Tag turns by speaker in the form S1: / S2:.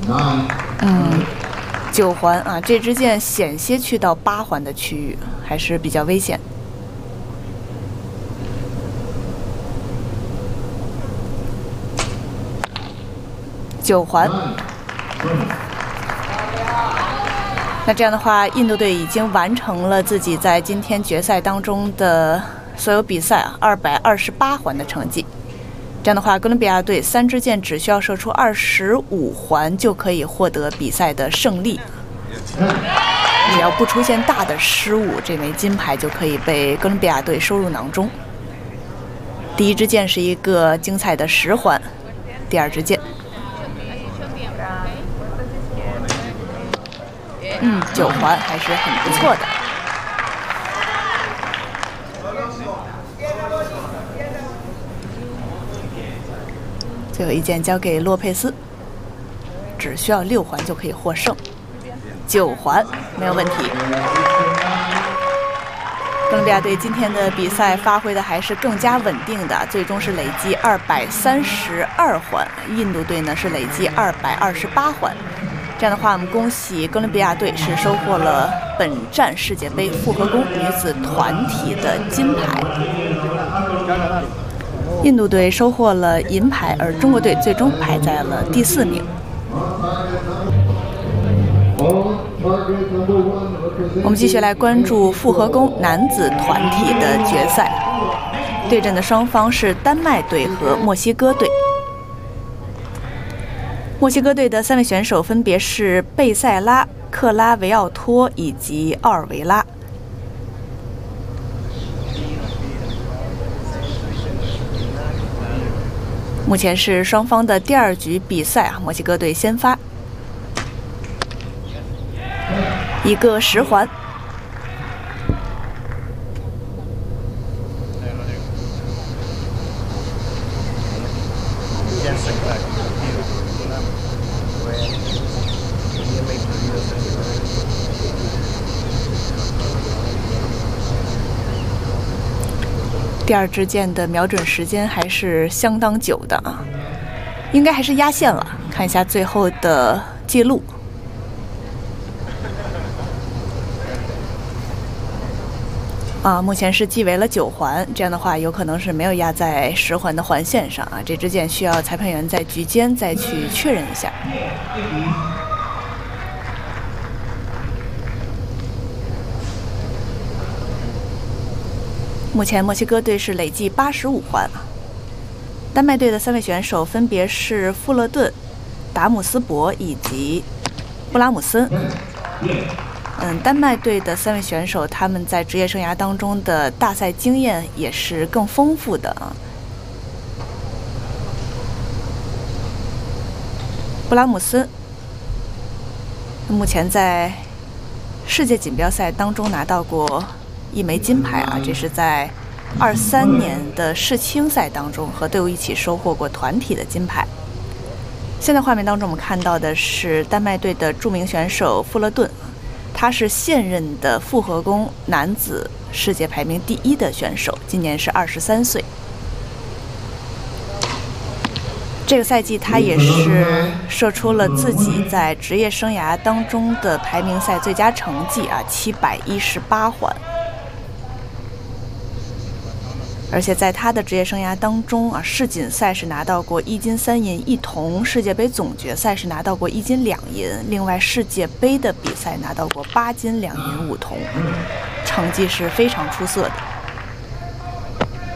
S1: 9环啊，这支箭险些去到8环的区域，还是比较危险。9环。那这样的话，印度队已经完成了自己在今天决赛当中的所有比赛228环的成绩。这样的话，哥伦比亚队3支箭只需要射出25环就可以获得比赛的胜利。只要不出现大的失误，这枚金牌就可以被哥伦比亚队收入囊中。第1支箭是一个精彩的10环，第2支箭。9环还是很不错的。最后一箭交给洛佩斯，只需要6环就可以获胜。9环没有问题。哥伦比亚队今天的比赛发挥的还是更加稳定的，最终是累计232环，印度队呢是累计228环。这样的话，我们恭喜哥伦比亚队是收获了本站世界杯复合弓女子团体的金牌。印度队收获了银牌，而中国队最终排在了第4名。我们继续来关注复合弓男子团体的决赛，对阵的双方是丹麦队和墨西哥队。墨西哥队的3位选手分别是贝塞拉、克拉维奥托以及奥尔维拉。目前是双方的第2局比赛啊，墨西哥队先发，一个10环。第2支箭的瞄准时间还是相当久的啊，应该还是压线了。看一下最后的记录。目前是计为了9环，这样的话有可能是没有压在10环的环线上啊。这支箭需要裁判员在局间再去确认一下。目前墨西哥队是累计85环，丹麦队的3位选手分别是富勒顿、达姆斯伯以及布拉姆森。丹麦队的3位选手，他们在职业生涯当中的大赛经验也是更丰富的啊。布拉姆森目前在世界锦标赛当中拿到过1枚金牌啊，这是在23年的世青赛当中和队伍一起收获过团体的金牌。现在画面当中我们看到的是丹麦队的著名选手富勒顿，他是现任的复合弓男子世界排名第1的选手，今年是23岁。这个赛季他也是射出了自己在职业生涯当中的排名赛最佳成绩啊，718环。而且在他的职业生涯当中啊，世锦赛是拿到过1金3银1铜，世界杯总决赛是拿到过1金2银，另外世界杯的比赛拿到过8金2银5铜，成绩是非常出色的。